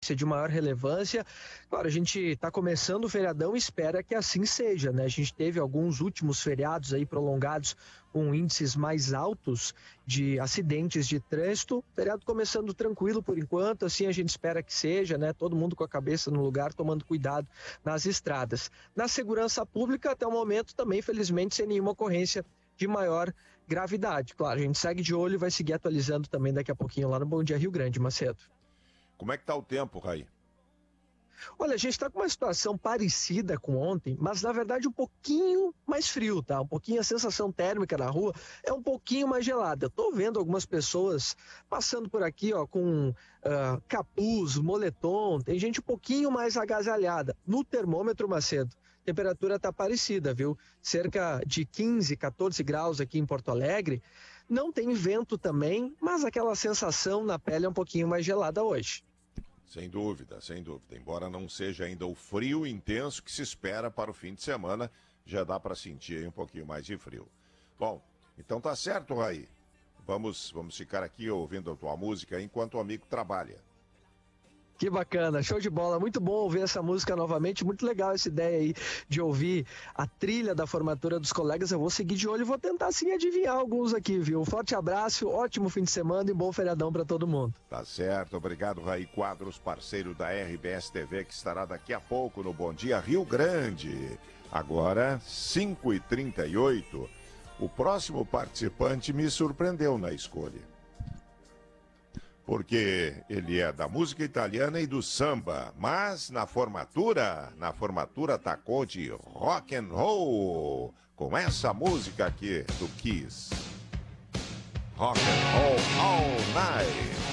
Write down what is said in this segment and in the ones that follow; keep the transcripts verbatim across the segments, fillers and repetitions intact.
de maior relevância. Claro, a gente está começando o feriadão e espera que assim seja, né? A gente teve alguns últimos feriados aí prolongados com índices mais altos de acidentes de trânsito. Feriado começando tranquilo por enquanto, assim a gente espera que seja, né? Todo mundo com a cabeça no lugar, tomando cuidado nas estradas. Na segurança pública, até o momento, também, felizmente, sem nenhuma ocorrência de maior gravidade. Claro, a gente segue de olho e vai seguir atualizando também daqui a pouquinho lá no Bom Dia Rio Grande, Macedo. Como é que tá o tempo, Raí? Olha, a gente está com uma situação parecida com ontem, mas na verdade um pouquinho mais frio, tá? Um pouquinho a sensação térmica na rua é um pouquinho mais gelada. Eu tô vendo algumas pessoas passando por aqui, ó, com uh, capuz, moletom, tem gente um pouquinho mais agasalhada. No termômetro, Macedo, a temperatura tá parecida, viu? Cerca de quinze, quatorze graus aqui em Porto Alegre. Não tem vento também, mas aquela sensação na pele é um pouquinho mais gelada hoje. Sem dúvida, sem dúvida. Embora não seja ainda o frio intenso que se espera para o fim de semana, já dá para sentir aí um pouquinho mais de frio. Bom, então tá certo, Raí. Vamos, vamos ficar aqui ouvindo a tua música enquanto o amigo trabalha. Que bacana, show de bola, muito bom ouvir essa música novamente, muito legal essa ideia aí de ouvir a trilha da formatura dos colegas. Eu vou seguir de olho e vou tentar sim adivinhar alguns aqui, viu? Forte abraço, ótimo fim de semana e bom feriadão para todo mundo. Tá certo, obrigado, Raí Quadros, parceiro da R B S T V, que estará daqui a pouco no Bom Dia Rio Grande. Agora, cinco e trinta e oito. O próximo participante me surpreendeu na escolha, porque ele é da música italiana e do samba, mas na formatura, na formatura tacou de rock and roll, com essa música aqui do Kiss. Rock and roll all night.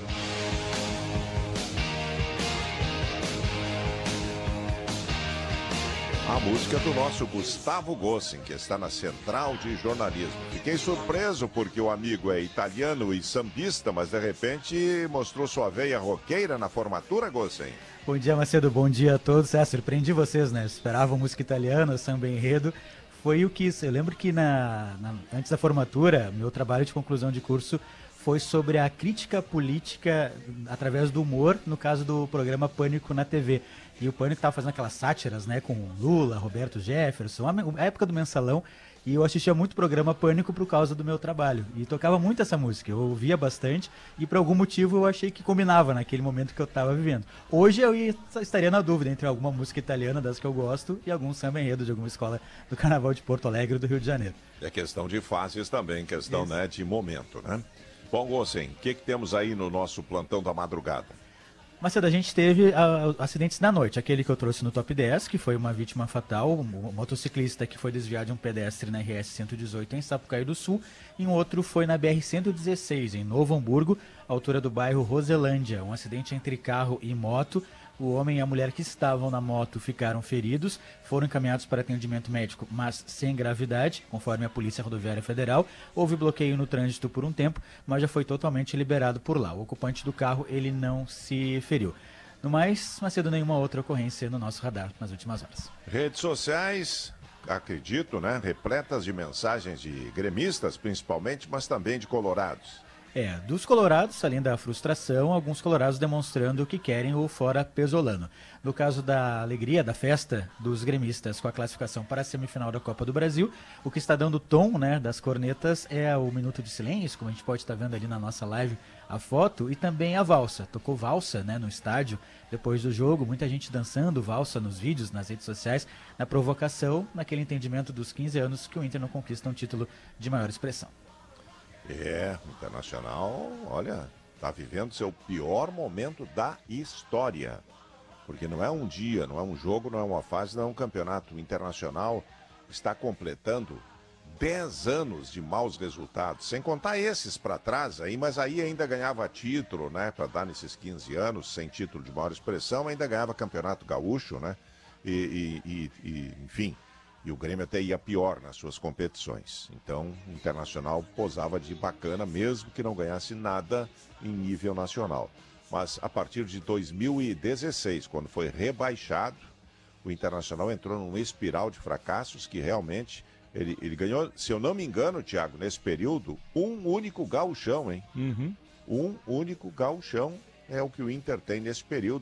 A música do nosso Gustavo Gossen, que está na Central de Jornalismo. Fiquei surpreso porque o amigo é italiano e sambista, mas de repente mostrou sua veia roqueira na formatura, Gossen. Bom dia, Macedo, bom dia a todos. É, surpreendi vocês, né? Esperavam música italiana, samba enredo. Foi o que... Eu lembro que na, na, antes da formatura, meu trabalho de conclusão de curso foi sobre a crítica política através do humor, no caso do programa Pânico na T V. E o Pânico estava fazendo aquelas sátiras, né, com Lula, Roberto Jefferson, a época do mensalão, e eu assistia muito programa Pânico por causa do meu trabalho. E tocava muito essa música, eu ouvia bastante, e por algum motivo eu achei que combinava naquele momento que eu estava vivendo. Hoje eu ia, estaria na dúvida entre alguma música italiana das que eu gosto e algum samba enredo de alguma escola do Carnaval de Porto Alegre do Rio de Janeiro. É questão de fases também, questão, né, de momento, né? Bom, Gossen, o que, que temos aí no nosso plantão da madrugada? Macedo, a gente teve uh, acidentes na noite, aquele que eu trouxe no top dez, que foi uma vítima fatal, um motociclista que foi desviar de um pedestre na R S cento e dezoito em Sapucaí do Sul, e um outro foi na B R cento e dezesseis, em Novo Hamburgo, altura do bairro Roselândia, um acidente entre carro e moto. O homem e a mulher que estavam na moto ficaram feridos, foram encaminhados para atendimento médico, mas sem gravidade, conforme a Polícia Rodoviária Federal. Houve bloqueio no trânsito por um tempo, mas já foi totalmente liberado por lá. O ocupante do carro, ele não se feriu. No mais, Macedo, nenhuma outra ocorrência no nosso radar nas últimas horas. Redes sociais, acredito, né? Repletas de mensagens de gremistas, principalmente, mas também de colorados. É, dos colorados, além da frustração, alguns colorados demonstrando que querem o fora pesolano. No caso da alegria, da festa dos gremistas com a classificação para a semifinal da Copa do Brasil, o que está dando tom, né, das cornetas é o minuto de silêncio, como a gente pode estar vendo ali na nossa live a foto, e também a valsa. Tocou valsa, né, no estádio depois do jogo, muita gente dançando valsa nos vídeos, nas redes sociais, na provocação, naquele entendimento dos quinze anos que o Inter não conquista um título de maior expressão. É, o Internacional, olha, está vivendo seu pior momento da história. Porque não é um dia, não é um jogo, não é uma fase, não é um campeonato. O Internacional está completando dez anos de maus resultados, sem contar esses para trás aí, mas aí ainda ganhava título, né, para dar nesses quinze anos, sem título de maior expressão, ainda ganhava campeonato gaúcho, né, e, e, e enfim... E o Grêmio até ia pior nas suas competições. Então, o Internacional posava de bacana, mesmo que não ganhasse nada em nível nacional. Mas a partir de dois mil e dezesseis, quando foi rebaixado, o Internacional entrou num espiral de fracassos que realmente... Ele, ele ganhou, se eu não me engano, Thiago, nesse período, um único gauchão, hein? Uhum. Um único gauchão é o que o Inter tem nesse período.